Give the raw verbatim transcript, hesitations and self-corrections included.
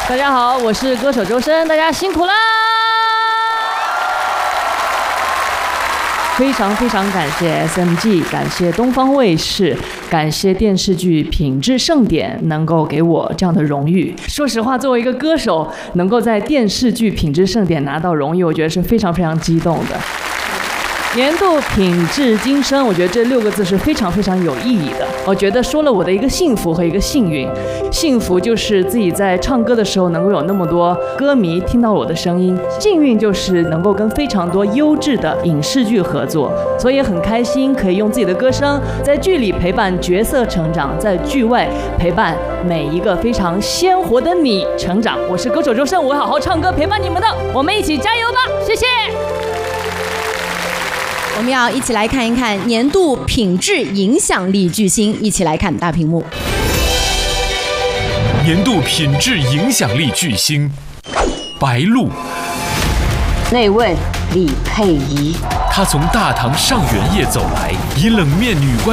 大家好，我是歌手周深，大家辛苦啦！非常非常感谢 S M G， 感谢东方卫视，感谢电视剧品质盛典能够给我这样的荣誉。说实话，作为一个歌手，能够在电视剧品质盛典拿到荣誉，我觉得是非常非常激动的。年度品质今生，我觉得这六个字是非常非常有意义的。我觉得说了我的一个幸福和一个幸运。幸福就是自己在唱歌的时候能够有那么多歌迷听到我的声音，幸运就是能够跟非常多优质的影视剧合作，所以很开心可以用自己的歌声在剧里陪伴角色成长，在剧外陪伴每一个非常鲜活的你成长。我是歌手周深，我会好好唱歌陪伴你们的，我们一起加油吧！谢谢。 我们要一起来看一看年度品质影响力巨星，一起来看大屏幕。 年度品质影响力巨星白鹿， 那位李佩仪， 她从大唐上元夜走来，以冷面女官